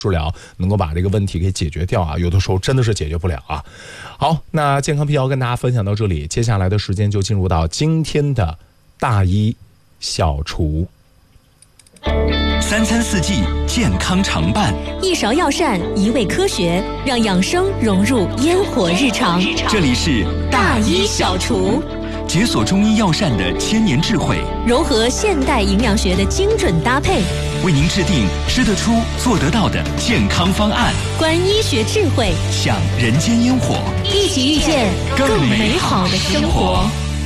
治疗能够把这个问题给解决掉啊，有的时候真的是解决不了啊。好，那健康辟谣跟大家分享到这里，接下来的时间就进入到今天的大医小厨。 三餐四季健康常伴， 一勺药膳，一味科学，让养生融入烟火日常。 这里是大医小厨， 解锁中医药膳的千年智慧， 融合现代营养学的精准搭配， 为您制定吃得出、做得到的健康方案。 观医学智慧， 享人间烟火， 一起遇见更美好的生活。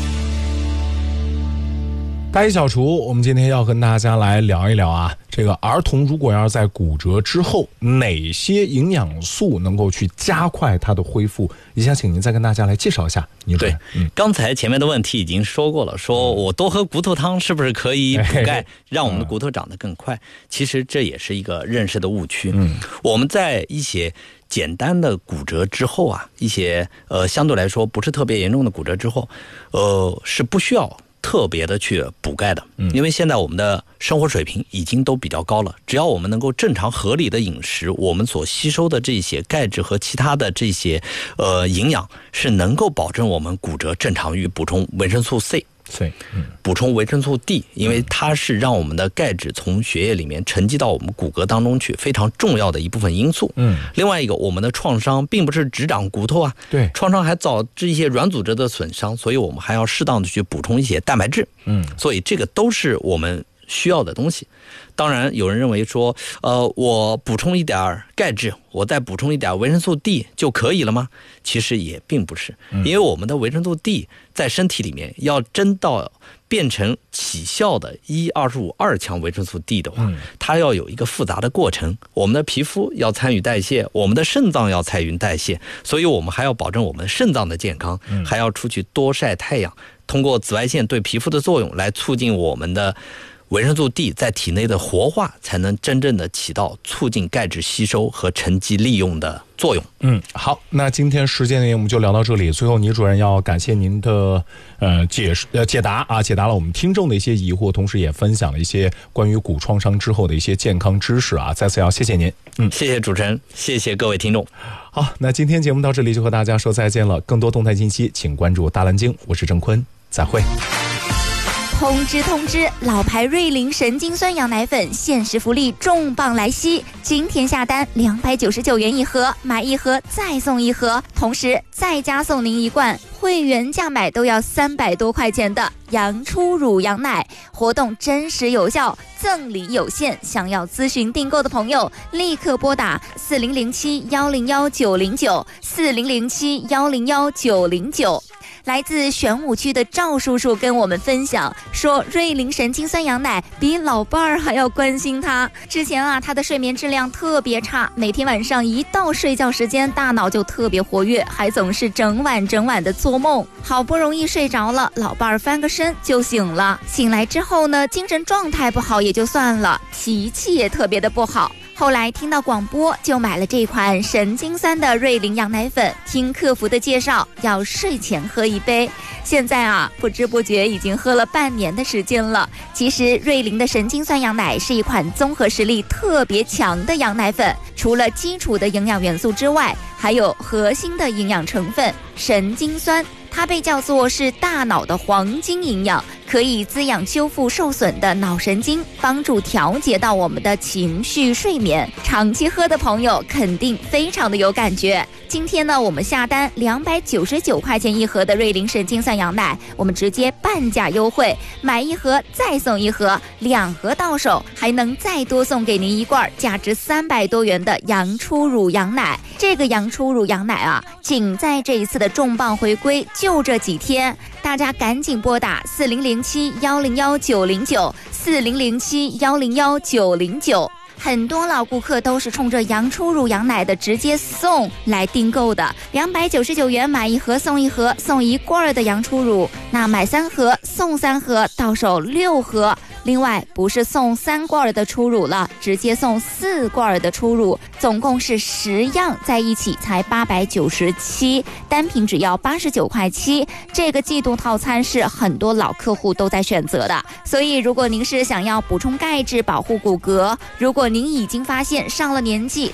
大医小厨，我们今天要跟大家来聊一聊啊，这个儿童如果要在骨折之后，哪些营养素能够去加快它的恢复？也想请您再跟大家来介绍一下。 对，刚才前面的问题已经说过了，说我多喝骨头汤是不是可以补钙，让我们的骨头长得更快？其实这也是一个认识的误区。我们在一些简单的骨折之后啊，一些相对来说不是特别严重的骨折之后，是不需要特别的去补钙的，因为现在我们的生活水平已经都比较高了，只要我们能够正常合理的饮食，我们所吸收的这些钙质和其他的这些营养是能够保证我们骨折正常愈，补充维生素 C。补充维生素 D， 因为它是让我们的钙质从血液里面沉积到我们骨骼当中去，非常重要的一部分因素。另外一个，我们的创伤并不是只长骨头啊，对，创伤还导致一些软组织的损伤，所以我们还要适当的去补充一些蛋白质。所以这个都是我们需要的东西。当然有人认为说我补充一点钙质，我再补充一点维生素 D 就可以了吗？其实也并不是，因为我们的维生素 D 在身体里面要真到变成起效的125二强维生素 D 的话，它要有一个复杂的过程，我们的皮肤要参与代谢，我们的肾脏要参与代谢，所以我们还要保证我们肾脏的健康，还要出去多晒太阳，通过紫外线对皮肤的作用来促进我们的维生素 D 在体内的活化，才能真正的起到促进钙质吸收和沉积利用的作用。 好，那今天时间呢我们就聊到这里。最后倪主任要感谢您的解答啊，解答了我们听众的一些疑惑，同时也分享了一些关于骨创伤之后的一些健康知识啊，再次要谢谢您。 谢谢主持人，谢谢各位听众。 好，那今天节目到这里就和大家说再见了。更多动态信息请关注大蓝鲸，我是郑坤，再会。 通知！老牌瑞麟神经酸羊奶粉限时福利重磅来袭，今天下单299元一盒，买一盒再送一盒，同时再加送您一罐会员价买都要300多块钱的羊初乳羊奶，活动真实有效，赠礼有限，想要咨询订购的朋友立刻拨打4007101909 4007101909。来自玄武区的赵叔叔跟我们分享说，瑞麟神经酸羊奶比老伴儿还要关心他。之前啊，他的睡眠质量特别差，每天晚上一到睡觉时间，大脑就特别活跃，还总是整晚的做梦。好不容易睡着了，老伴儿翻个身就醒了。醒来之后呢，精神状态不好也就算了，脾气也特别的不好。后来听到广播就买了这款神经酸的瑞麟羊奶粉，听客服的介绍要睡前喝一杯。现在啊，不知不觉已经喝了半年的时间了。其实瑞麟的神经酸羊奶是一款综合实力特别强的羊奶粉，除了基础的营养元素之外，还有核心的营养成分神经酸，它被叫做是大脑的黄金营养，可以滋养修复受损的脑神经，帮助调节到我们的情绪睡眠。长期喝的朋友肯定非常的有感觉。今天呢，我们下单299块钱一盒的瑞麟神经酸羊奶，我们直接半价优惠，买一盒再送一盒，2盒到手还能再多送给您一罐价值300多元的羊初乳羊奶。这个羊初乳羊奶啊，仅在这一次的重磅回归就这几天，大家赶紧拨打4007101909 4007101909。很多老顾客都是冲着羊初乳羊奶的直接送来订购的，299元买一盒送一盒，送一罐的羊初乳，那买3盒送3盒，到手6盒。 另外不是送3罐的初乳了，直接送4罐的初乳，总共是10样在一起才897，单品只要89块7。这个季度套餐是很多老客户都在选择的，所以如果您是想要补充钙质保护骨骼，如果您已经发现上了年纪